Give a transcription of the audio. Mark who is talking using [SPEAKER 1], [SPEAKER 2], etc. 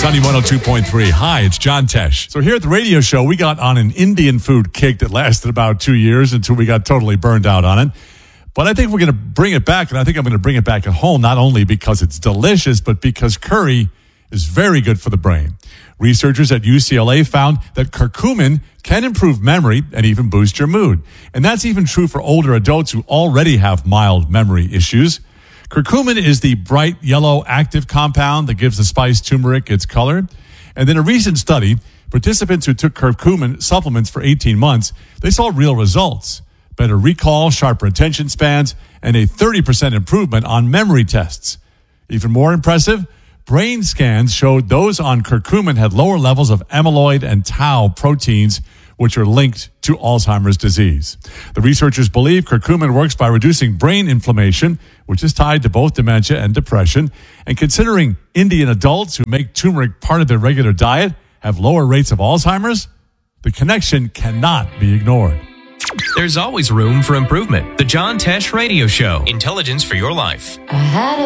[SPEAKER 1] Sunny 102.3. Hi, it's John Tesh. So here at the radio show, we got on an Indian food kick that lasted about 2 years until we got totally burned out on it. But I think we're going to bring it back, and I think I'm going to bring it back at home, not only because it's delicious, but because curry is very good for the brain. Researchers at UCLA found that curcumin can improve memory and even boost your mood. And that's even true for older adults who already have mild memory issues. Curcumin is the bright yellow active compound that gives the spice turmeric its color. And in a recent study, participants who took curcumin supplements for 18 months, they saw real results. Better recall, sharper attention spans, and a 30% improvement on memory tests. Even more impressive, brain scans showed those on curcumin had lower levels of amyloid and tau proteins, which are linked to Alzheimer's disease. The researchers believe curcumin works by reducing brain inflammation, which is tied to both dementia and depression. And considering Indian adults who make turmeric part of their regular diet have lower rates of Alzheimer's, the connection cannot be ignored.
[SPEAKER 2] There's always room for improvement. The John Tesh Radio Show. Intelligence for your life.